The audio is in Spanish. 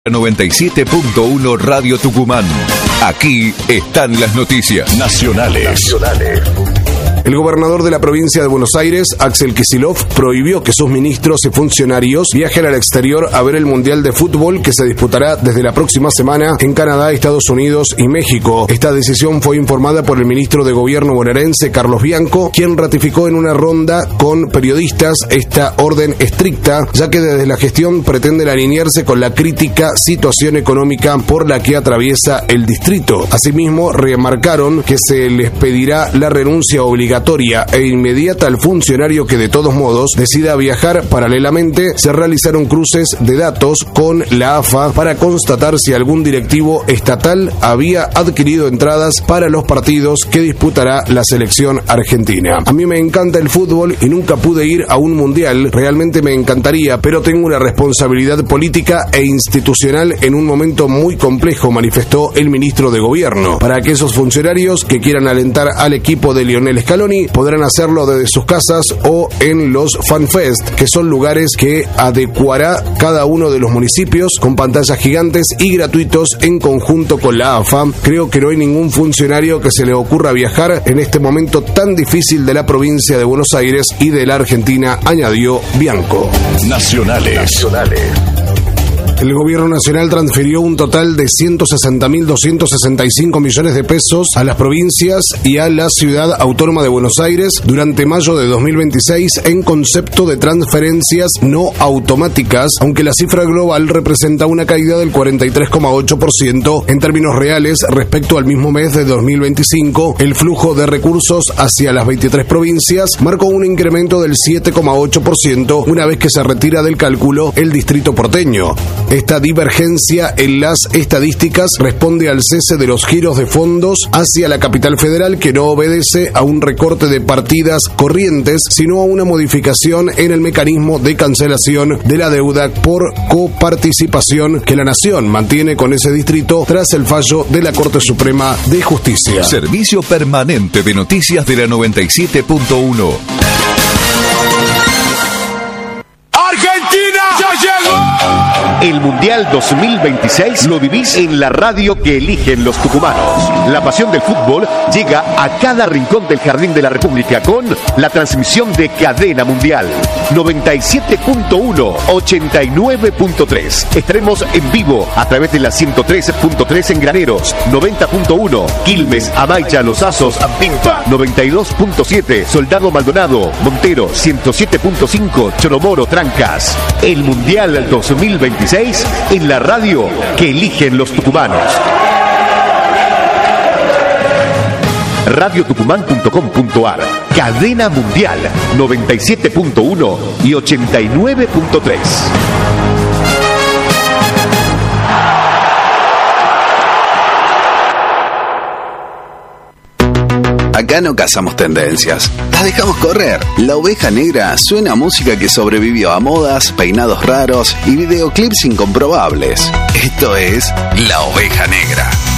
97.1 Radio Tucumán. Aquí están las noticias nacionales. El gobernador de la provincia de Buenos Aires, Axel Kicillof, prohibió que sus ministros y funcionarios viajen al exterior a ver el Mundial de Fútbol que se disputará desde la próxima semana en Canadá, Estados Unidos y México. Esta decisión fue informada por el ministro de Gobierno bonaerense, Carlos Bianco, quien ratificó en una ronda con periodistas esta orden estricta, ya que desde la gestión pretenden alinearse con la crítica situación económica por la que atraviesa el distrito. Asimismo, remarcaron que se les pedirá la renuncia obligatoria e inmediata al funcionario que de todos modos decida viajar. Paralelamente, se realizaron cruces de datos con la AFA para constatar si algún directivo estatal había adquirido entradas para los partidos que disputará la selección argentina. A mí me encanta el fútbol y nunca pude ir a un mundial, realmente me encantaría, pero tengo una responsabilidad política e institucional en un momento muy complejo, manifestó el ministro de Gobierno. Para aquellos funcionarios que quieran alentar al equipo de Lionel Scaloni, podrán hacerlo desde sus casas o en los FanFest, que son lugares que adecuará cada uno de los municipios con pantallas gigantes y gratuitos en conjunto con la AFA. Creo que no hay ningún funcionario que se le ocurra viajar en este momento tan difícil de la provincia de Buenos Aires y de la Argentina, añadió Bianco. Nacionales. El gobierno nacional transfirió un total de 160.265 millones de pesos a las provincias y a la ciudad autónoma de Buenos Aires durante mayo de 2026 en concepto de transferencias no automáticas, aunque la cifra global representa una caída del 43,8% en términos reales respecto al mismo mes de 2025. El flujo de recursos hacia las 23 provincias marcó un incremento del 7,8% una vez que se retira del cálculo el distrito porteño. Esta divergencia en las estadísticas responde al cese de los giros de fondos hacia la capital federal, que no obedece a un recorte de partidas corrientes, sino a una modificación en el mecanismo de cancelación de la deuda por coparticipación que la Nación mantiene con ese distrito tras el fallo de la Corte Suprema de Justicia. Servicio permanente de noticias de la 97.1. ¡Argentina ya llegó! El Mundial 2026 lo vivís en la radio que eligen los tucumanos. La pasión del fútbol llega a cada rincón del Jardín de la República con la transmisión de Cadena Mundial. 97.1, 89.3. Estaremos en vivo a través de la 103.3 en Graneros, 90.1, Quilmes, Amaicha, Los Asos, Ampimpa, 92.7, Soldado Maldonado, Montero, 107.5, Choromoro, Trancas. El Mundial 2026 en la radio que eligen los tucumanos. radiotucumán.com.ar. Cadena Mundial 97.1 y 89.3. Acá no cazamos tendencias, las dejamos correr. La Oveja Negra suena a música que sobrevivió a modas, peinados raros y videoclips incomprobables. Esto es La Oveja Negra.